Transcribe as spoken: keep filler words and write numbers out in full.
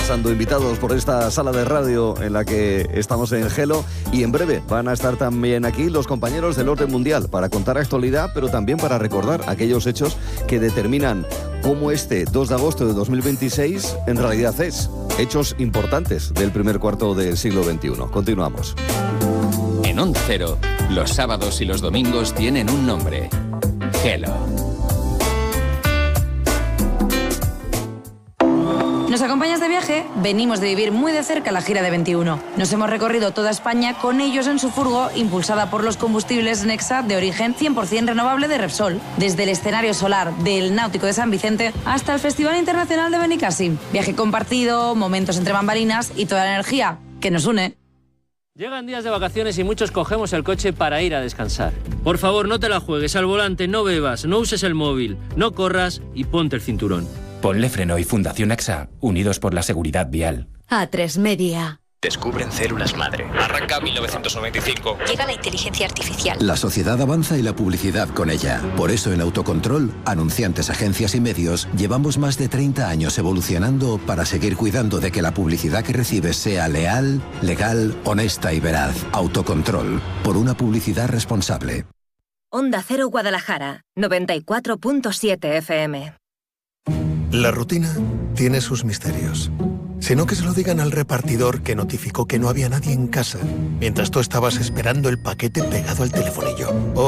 pasando invitados por esta sala de radio en la que estamos en Gelo, y en breve van a estar también aquí los compañeros del orden mundial para contar actualidad, pero también para recordar aquellos hechos que determinan cómo este dos de agosto de dos mil veintiséis en realidad es. Hechos importantes del primer cuarto del siglo veintiuno. Continuamos. En Onda Cero, los sábados y los domingos tienen un nombre: Gelo. ¿Nos acompañas de viaje? Venimos de vivir muy de cerca la gira de veintiuno. Nos hemos recorrido toda España con ellos en su furgo, impulsada por los combustibles Nexa de origen cien por ciento renovable de Repsol. Desde el escenario solar del Náutico de San Vicente hasta el Festival Internacional de Benicàssim. Viaje compartido, momentos entre bambalinas y toda la energía que nos une. Llegan días de vacaciones y muchos cogemos el coche para ir a descansar. Por favor, no te la juegues al volante, no bebas, no uses el móvil, no corras y ponte el cinturón. Ponle Freno y Fundación AXA, unidos por la seguridad vial. A tres Media. Descubren células madre. Arranca mil novecientos noventa y cinco. Llega la inteligencia artificial. La sociedad avanza y la publicidad con ella. Por eso en Autocontrol, anunciantes, agencias y medios, llevamos más de treinta años evolucionando para seguir cuidando de que la publicidad que recibes sea leal, legal, honesta y veraz. Autocontrol, por una publicidad responsable. Onda Cero Guadalajara, noventa y cuatro punto siete F M. La rutina tiene sus misterios. Si no, que se lo digan al repartidor que notificó que no había nadie en casa mientras tú estabas esperando el paquete pegado al telefonillo.